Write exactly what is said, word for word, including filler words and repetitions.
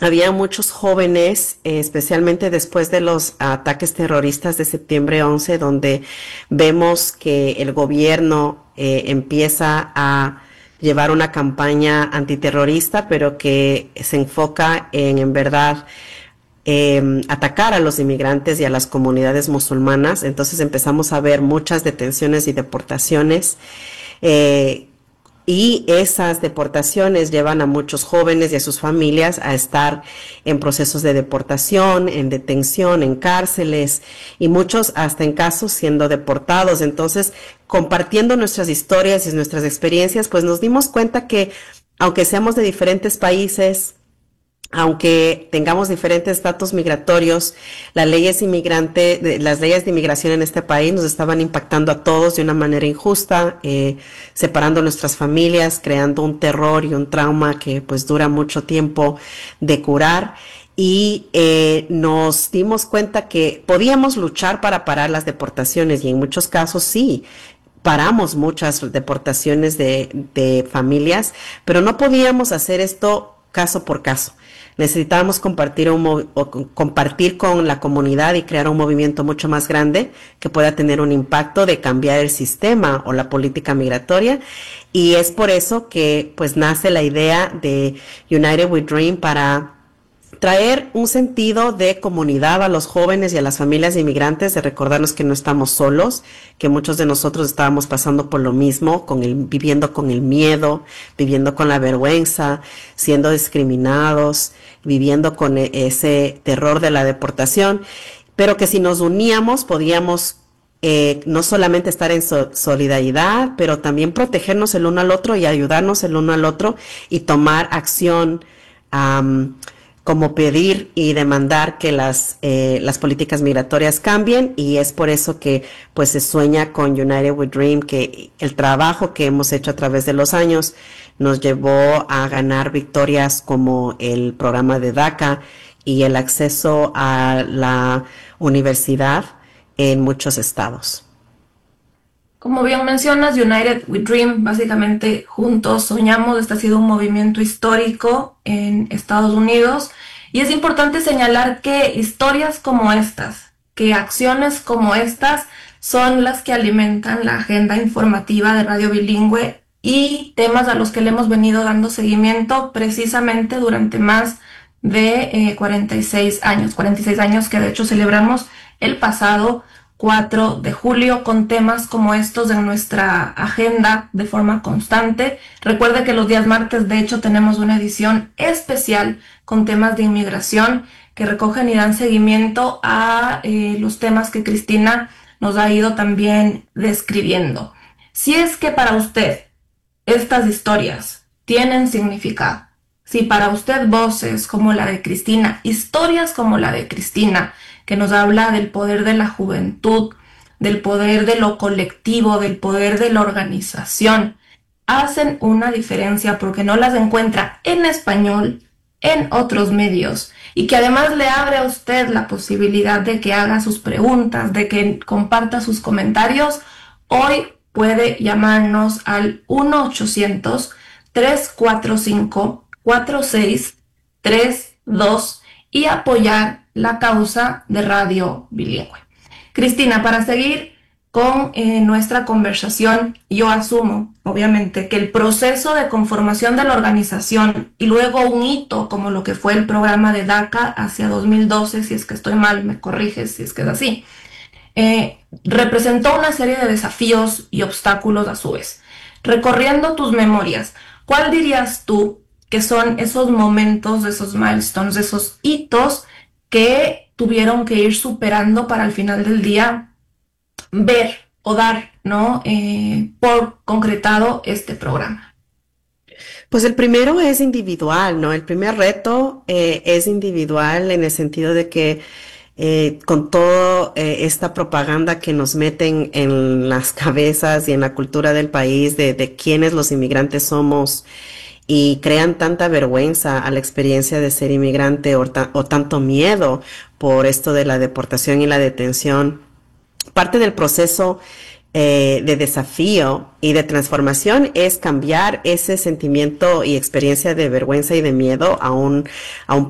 había muchos jóvenes, eh, especialmente después de los ataques terroristas de septiembre once, donde vemos que el gobierno eh, empieza a llevar una campaña antiterrorista, pero que se enfoca en, en verdad, eh, atacar a los inmigrantes y a las comunidades musulmanas. Entonces empezamos a ver muchas detenciones y deportaciones. Eh, y esas deportaciones llevan a muchos jóvenes y a sus familias a estar en procesos de deportación, en detención, en cárceles, y muchos hasta en casos siendo deportados. Entonces, compartiendo nuestras historias y nuestras experiencias, pues nos dimos cuenta que aunque seamos de diferentes países, aunque tengamos diferentes estatus migratorios, las leyes inmigrante, las leyes de inmigración en este país nos estaban impactando a todos de una manera injusta, eh, separando nuestras familias, creando un terror y un trauma que pues dura mucho tiempo de curar. Y eh, nos dimos cuenta que podíamos luchar para parar las deportaciones, y en muchos casos sí, paramos muchas deportaciones de, de familias, pero no podíamos hacer esto caso por caso. Necesitábamos compartir, un, o compartir con la comunidad y crear un movimiento mucho más grande que pueda tener un impacto de cambiar el sistema o la política migratoria. Y es por eso que pues nace la idea de United We Dream, para traer un sentido de comunidad a los jóvenes y a las familias de inmigrantes, de recordarnos que no estamos solos, que muchos de nosotros estábamos pasando por lo mismo, con el, viviendo con el miedo, viviendo con la vergüenza, siendo discriminados, viviendo con ese terror de la deportación, pero que si nos uníamos podíamos eh, no solamente estar en so- solidaridad, pero también protegernos el uno al otro y ayudarnos el uno al otro y tomar acción, um, como pedir y demandar que las eh, las políticas migratorias cambien. Y es por eso que pues se sueña con United We Dream, que el trabajo que hemos hecho a través de los años nos llevó a ganar victorias como el programa de DACA y el acceso a la universidad en muchos estados. Como bien mencionas, United We Dream, básicamente juntos soñamos. Este ha sido un movimiento histórico en Estados Unidos, y es importante señalar que historias como estas, que acciones como estas son las que alimentan la agenda informativa de Radio Bilingüe y temas a los que le hemos venido dando seguimiento precisamente durante más de eh, cuarenta y seis años, cuarenta y seis años que de hecho celebramos el pasado cuatro de julio, con temas como estos en nuestra agenda de forma constante. Recuerde que los días martes, de hecho, tenemos una edición especial con temas de inmigración que recogen y dan seguimiento a eh, los temas que Cristina nos ha ido también describiendo. Si es que para usted estas historias tienen significado, si para usted voces como la de Cristina, historias como la de Cristina, que nos habla del poder de la juventud, del poder de lo colectivo, del poder de la organización, hacen una diferencia porque no las encuentra en español, en otros medios, y que además le abre a usted la posibilidad de que haga sus preguntas, de que comparta sus comentarios, hoy puede llamarnos al uno ochocientos, tres cuatro cinco, cuatro seis tres dos y apoyar la causa de Radio Bilingüe. Cristina, para seguir con eh, nuestra conversación, yo asumo, obviamente, que el proceso de conformación de la organización y luego un hito como lo que fue el programa de DACA hacia dos mil doce, si es que estoy mal, me corriges si es que es así, eh, representó una serie de desafíos y obstáculos a su vez. Recorriendo tus memorias, ¿cuál dirías tú que son esos momentos, esos milestones, esos hitos que tuvieron que ir superando para al final del día ver o dar, ¿no? Eh, por concretado este programa? Pues el primero es individual, ¿no? El primer reto eh, es individual, en el sentido de que eh, con toda eh, esta propaganda que nos meten en las cabezas y en la cultura del país de, de quiénes los inmigrantes somos, y crean tanta vergüenza a la experiencia de ser inmigrante, o, ta- o tanto miedo por esto de la deportación y la detención. Parte del proceso eh, de desafío y de transformación es cambiar ese sentimiento y experiencia de vergüenza y de miedo a un, a un